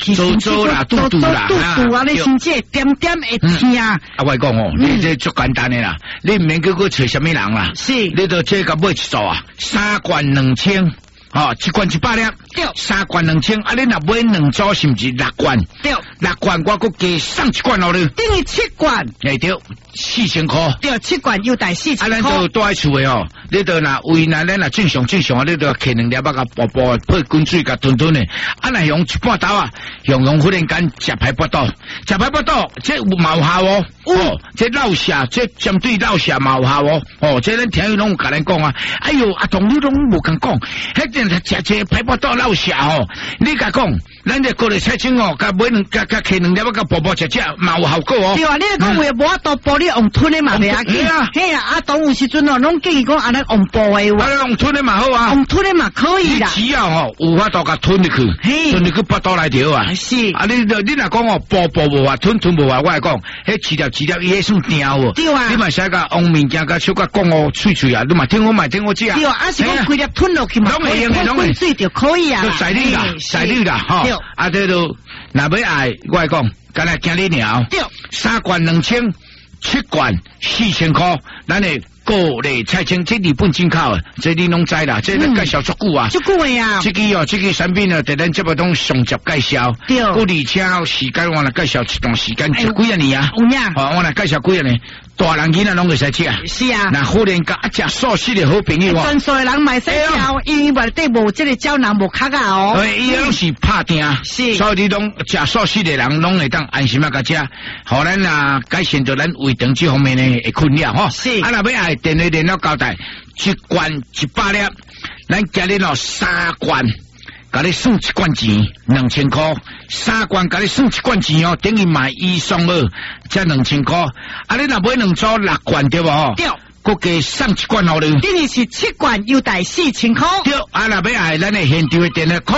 是做啦，肚啦， 你身体点点会痛。 我讲哦，你这足简单的啦，你唔免叫佢找什么人啦， 是， 你就这个买一组啊，3罐2000。哦，一罐100粒， 对 ，3罐2000，啊，你若买2组是不是6罐？ 对 ，6罐我佮加送1罐落去， 等于7罐， 哎对，4000块， 对，7罐优待4000块。 啊，咱就住喺厝的哦，你就那为难咱若正常，你就摕2粒仔甲薄薄配滚水甲炖的，啊，若用1半刀啊，用忽然间食排骨刀，这有毛效哦，哦，这老下，这针对老下毛效哦，哦，这咱听伊拢有甲咱讲啊，哎呦，阿童你拢无敢讲，迄食这排骨刀老下哦，你甲讲，咱这过来菜青哦，甲买甲摕2粒仔甲薄薄食嘛有效果哦。 对啊，你讲话无法度剥你用吞的嘛袂要紧，嘿啊，阿童有时阵哦，拢建议讲安尼用剥的话， 用吞的嘛好啊， 用吞的嘛可以啦。 只要哦有法度甲吞入去，吞入去腹肚内底啊。 是啊，你若讲哦，剥无法，吞无法，我来讲，迄饲料伊迄算定哦。对啊，你嘛使甲用物件甲小甲讲哦，脆啊，你嘛听我食。 对啊，啊是讲规粒吞落去嘛，滚水就可以啊。 使你啦，吼。啊，这都若要爱，我来讲，干来惊你鸟。对，3罐2000，7罐4000块，咱的高丽菜青，这日本进口的，这你拢知啦，这介绍足久啊。足久的啊。这个产品呢，在咱这边拢上集介绍。对。而且时间我来介绍一段时间，几啊年啊。有呀。哦，我来介绍几啊年。大人囡仔拢会使食，是啊。那忽然间食素食的好朋友哦，纯素的人买使食，因为内底无这个胶囊无壳啊哦。对，伊拢是拍定，是。所以你拢食素食的人拢会当安心啊，甲食，互咱啊改善到咱胃肠这方面的困扰吼。是。啊，若要爱电话联络交代，1罐100粒，咱今日咯3罐。甲你算1罐钱，2000块，3罐甲你算1罐钱哦，等于买1送2，才2000块。啊，你若买2组6罐对无？对。佮加送1罐好了。等于是7罐优待4000块。对，啊，若要爱咱的现场的电话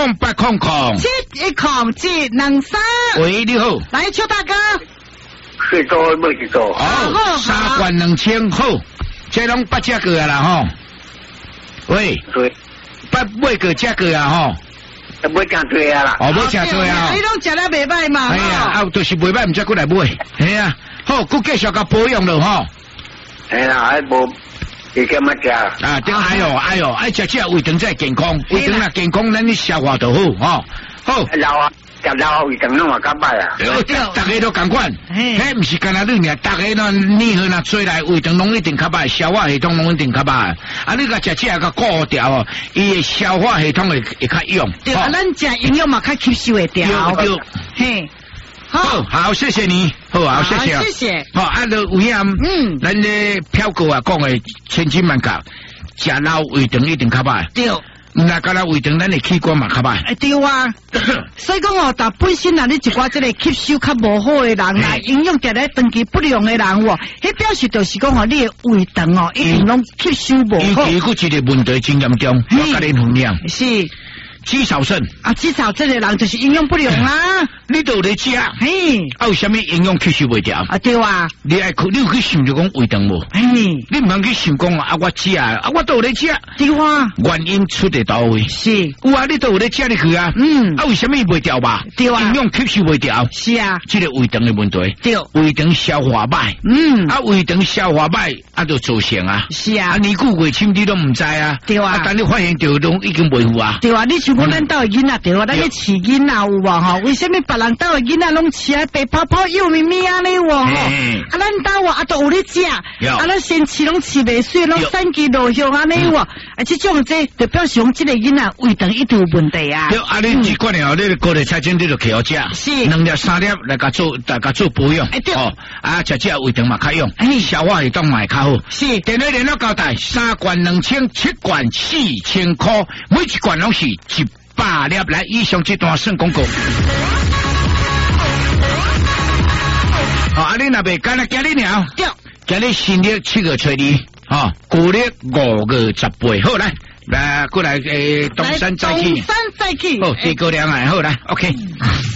0800710723。喂，你好。来，邱大哥。 最多买一组。 好，3罐2000好，这拢8只个啦吼。喂。对。买个价格啊吼。 买真多啊啦！ 哦，买真多啊！ 你拢食了袂歹嘛？ 哎呀，啊，就是袂歹，唔则过来买。系啊，好，佮继续甲保养咯吼。 哎呀，还无，你干嘛食？ 啊，对，哎呦，爱食胃肠才健康，胃肠若健康，咱你消化就好吼。好。老啊。老胃肠拢话较歹啊！大家都共款，迄唔是干那你尔，大家呢你去那做来胃肠拢一定较歹，消化系统拢一定较歹。啊，你甲食这个顾掉哦，伊的消化系统会较用。 对啊，咱食营养嘛较吸收会掉。对，嘿， 好，谢谢你，好，谢谢。谢谢。好，啊，就有影，咱的票哥啊讲的千金万价，食老胃肠一定较歹。对。那干那胃肠咱的器官嘛较歹，对啊， 所以讲哦，但本身啊，你一寡这个吸收较无好的人啦，营养定来长期不良的人哦，迄表示就是讲哦，你的胃肠哦，一定拢吸收无好。 伊个一个问题真严重，我甲你分享。是。肌少症啊，肌少症的人就是营养不良啊。你都有在食，嘿，有啥物营养吸收袂掉啊？对啊，你有去想着讲胃肠无？嘿，你唔通去想讲啊，我食啊，我都有在食。对啊，原因出在倒位？是，有啊，你都有在食入去啊。啊，为什么袂掉吧？对啊，营养吸收袂掉。是啊，这个胃肠的问题。对，胃肠消化歹。啊，胃肠消化歹，啊，就造成啊。是啊，年久月深你都唔知啊。对啊，但你发现到拢已经袂有啊。对啊，你像讲咱兜的囡仔对啊，咱咧饲囡仔有无吼？为什么别人兜的囡仔拢饲啊白泡泡幼咪咪安尼喎？啊，咱兜啊都有咧食，啊，咱先饲拢饲袂水，拢3期落向安尼喎。啊，这种这就表示讲，这个囡仔胃肠一定有问题啊。对，啊，你只管了，你高丽菜精你就摕好食，是2粒3粒来甲做保养。对，哦，啊，食胃肠嘛较用，消化系统嘛较好。是，电话联络交代，3罐2000，7罐4000块，每一罐拢是100粒。来，以上这段算广告。啊，你若袂干啦，今日了，今日新历7月初2，旧历5月18，好来，过来东山再起，好，地沟梁啊，好来 ，OK。